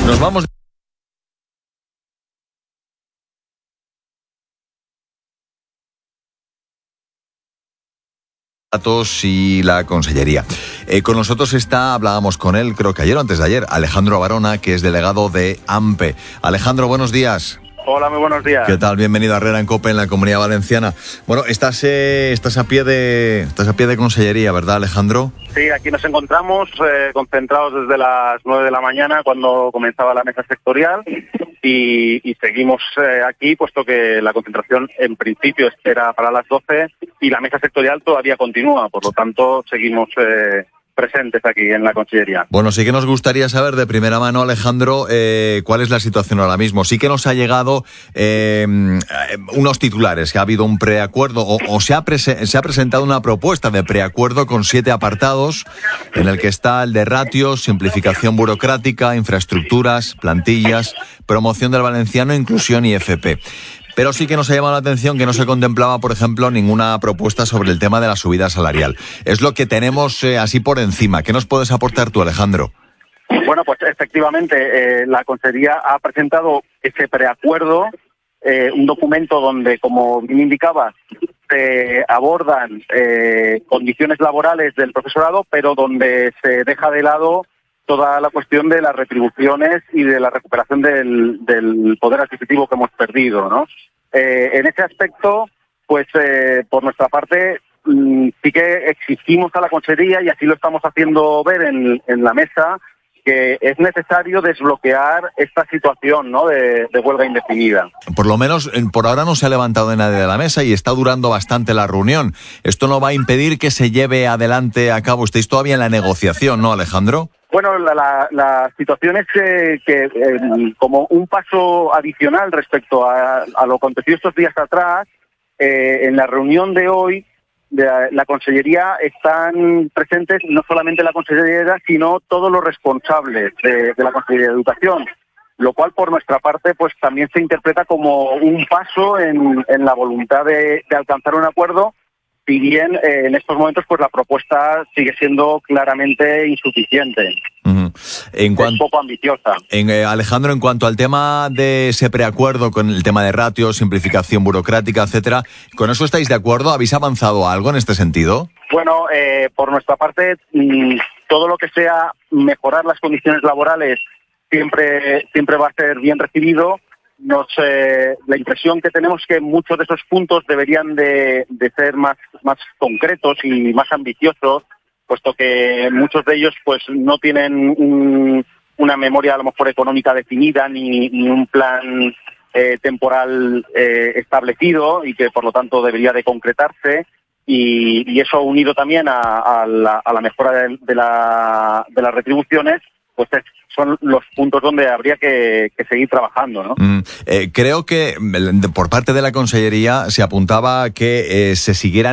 Nos vamos. Datos y la Consellería. Con nosotros hablábamos con él, creo que ayer o antes de ayer, Alejandro Barona, que es delegado de AMPE. Alejandro, buenos días. Hola, muy buenos días. ¿Qué tal? Bienvenido a Herrera en COPE en la Comunidad Valenciana. Bueno, estás a pie de Consellería, ¿verdad, Alejandro? Sí, aquí nos encontramos concentrados desde las 9 de la mañana cuando comenzaba la mesa sectorial y seguimos aquí, puesto que la concentración en principio era para las 12 y la mesa sectorial todavía continúa, por lo tanto seguimos presentes aquí en la Consellería. Bueno, sí que nos gustaría saber de primera mano, Alejandro, cuál es la situación ahora mismo. Sí que nos ha llegado unos titulares, que ha habido un preacuerdo o se ha presentado una propuesta de preacuerdo con 7 apartados, en el que está el de ratios, simplificación burocrática, infraestructuras, plantillas, promoción del valenciano, inclusión y FP. Pero sí que nos ha llamado la atención que no se contemplaba, por ejemplo, ninguna propuesta sobre el tema de la subida salarial. Es lo que tenemos así por encima. ¿Qué nos puedes aportar tú, Alejandro? Bueno, pues efectivamente, la Consellería ha presentado ese preacuerdo, un documento donde, como bien indicaba, se abordan condiciones laborales del profesorado, pero donde se deja de lado toda la cuestión de las retribuciones y de la recuperación del poder adquisitivo que hemos perdido, ¿no? En ese aspecto, pues por nuestra parte, sí que exigimos a la Consellería, y así lo estamos haciendo ver en la mesa, que es necesario desbloquear esta situación, ¿no?, de huelga indefinida. Por lo menos, por ahora no se ha levantado de nadie de la mesa y está durando bastante la reunión. Esto no va a impedir que se lleve adelante a cabo. Estáis todavía en la negociación, ¿no, Alejandro? Bueno, la situación es que como un paso adicional respecto a lo acontecido estos días atrás, en la reunión de hoy, de la Consellería están presentes no solamente la Consellería, sino todos los responsables de la Consellería de Educación, lo cual por nuestra parte pues también se interpreta como un paso en la voluntad de alcanzar un acuerdo, si bien en estos momentos pues la propuesta sigue siendo claramente insuficiente. Es poco ambiciosa. Alejandro, en cuanto al tema de ese preacuerdo con el tema de ratios, simplificación burocrática, etcétera, ¿con eso estáis de acuerdo? ¿Habéis avanzado algo en este sentido? Bueno, por nuestra parte, todo lo que sea mejorar las condiciones laborales siempre va a ser bien recibido. La impresión que tenemos es que muchos de esos puntos deberían de ser más concretos y más ambiciosos, puesto que muchos de ellos pues no tienen una memoria a lo mejor económica definida ni un plan temporal establecido, y que por lo tanto debería de concretarse, y eso unido también a la mejora de las retribuciones, pues son los puntos donde habría que seguir trabajando, ¿no? Creo que por parte de la Consellería se apuntaba a que se siguieran